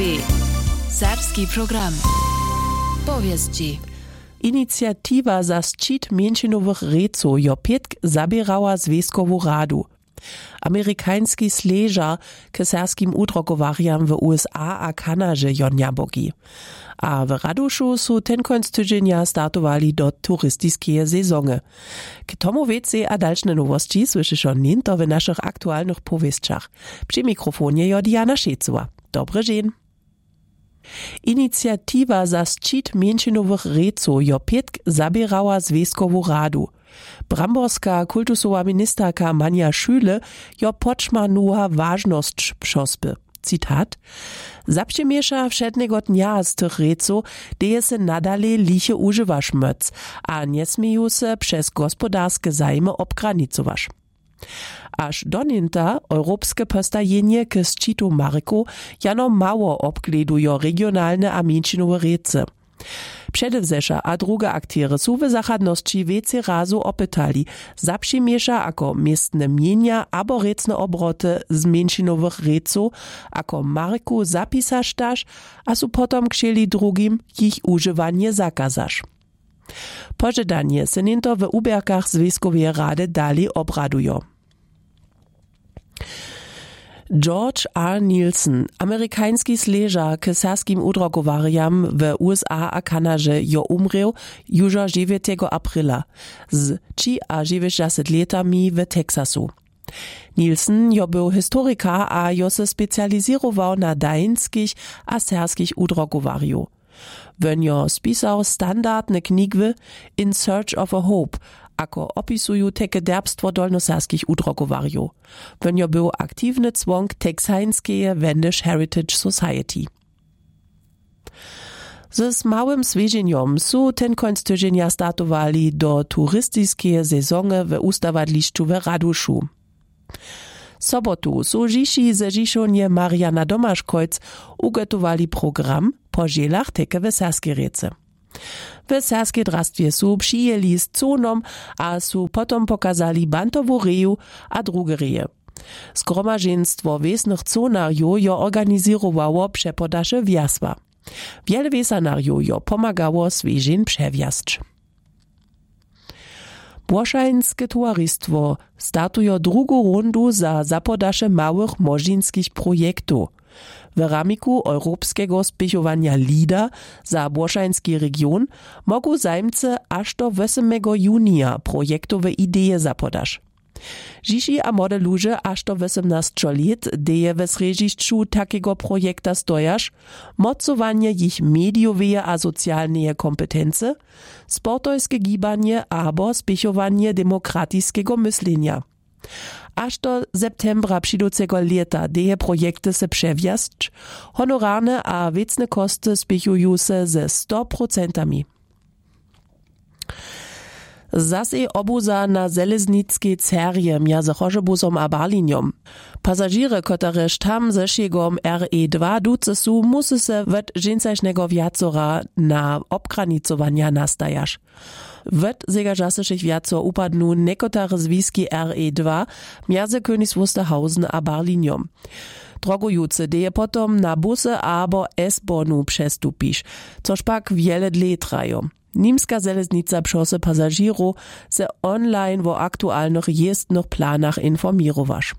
Serbski program. Powieści. Inicjativa za ščit mjeńšinowych reców jo pietk zabierała Związkową Radu. Amerykański sleża k serskim udrukowariam w USA a Kanadzie jon bogi. A w Raduszu su ten końc tydzienia startowali do turystycznej sezony. K tomu wiece a dalsze nowości słyszysz ninto w naszych aktualnych powieściach. Przy mikrofonie jo Diana Szecova. Dobry dzień. Inicjativa za ščit mjeńšinowych reców jo pietk zabierała Związkową Radu. Bramborska kultusowa ministerka Manja Schüle jo podšmarnuła ważność przospy. Citat: Zapřemieša všednego dnia z tych reców, deje se nadale liche używasz móc, a nie smieju se przez gospodarskie zajmy obgranicowasz. Aż doninta europejskie postajenie k szczytu Maryku jano mało obgledują regionalne a mjeńšinowe rece. Przedewzesza a druga aktyry su w zachadności wiece razu opytali, zapřemieša ako miestne mienia abo recne obroty z mjeńšinowych reców, ako Maryku zapisasz dasz, a su potom kšeli drugim ich używanie zakazasz. Pożydanie se ninto w uberkach Związkowej Rady dali obradują. George R. Nielsen, amerykański sleża k serskim udrukowariam w USA a Kanadzie jo umrał już 9 aprila z 90 latami w Teksasu. Nielsen jo był historyka a jo se specjalizował na dańskich a serskich udrukowariu. Wön jo spisał standardne knigwy In Search of a Hope, ako opisuju teke derbstwo dolnoserskich udrukowariu. Wön jo był aktywny członk Teksańskeje Wendish Heritage Society. Z małym zwierzeniom su ten końc tydzienia startowali do turystycznej sezony w ustawadliszczu w Raduszu. Sobotu su Žiši ze Žišonje Mariana Domaszkojc ugotowali program po żelach teke w serskie rece. W serskie drastwie su przyjęli z cunom, a su potom pokazali bantowu reju a drugie reje. Zgromadženstvo wiesnych cunarju jo organizowało przepodasze wjazwa. Wiele wiesanarju jo pomagało swieżin przewjazd. Błoszańskie towarystwo startuje drugą rundu za zapodasze małych możinskich projektów. W ramiku europejskiego spěchowania LIDA za Błoszański region mogą zajmcy aż do 8 junia projektowe idee zapodasz. Žiši a młode ludzie aż do 18 lat, deje w središću takiego projekta stojasz, mocowanie ich mediowe a socjalne kompetencje, sportojskie gibanie abo spěchowanie demokratiskiego myślenia. Aż do septembra przydącego lata deje projekty se przewjazd, honorarne a wiecne koszty spěchują se ze 100%. Zase obuza na železnickiej cerje między Chorzebuzom a Berliniom. Pasażery, które tam ze szegom RE2 duce su, musi se wet dżinsajsznego wiacora na obgranicowania nastajasz. Wet zegażasych wiacor upadnu nekotare zwiski RE2 między Königs Wusterhausen a Berliniom. Drogujuce deje potom na busy abo S-bonu przestupisz, coż pak wiele dle trają. Niemska železnica přose pasažierów se online wo aktualnych jezdnych planach informirowasz.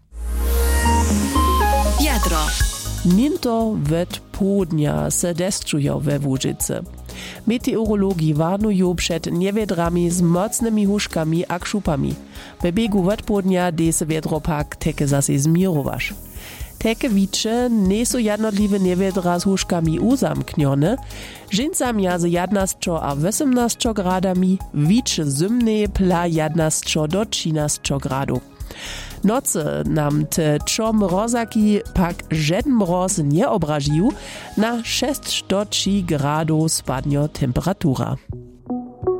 Jadro. Ninto wet południa se deszczują we Łużycy. Meteorologi warnują przed niewiadrami z mocnymi huszkami a krzupami. We biegu wet południa de se wiatropak teke zase zmirowasz. Teke wicze nie są jednotliwe niewiedra z huszkami uzamknione, żynca między 11 a 18 gradami, wicze zimne pla 11 do 13 gradów. Noce nam te mrozaki pak żaden mroz nie obraził, na 6 do 3 gradów spadnie temperatura.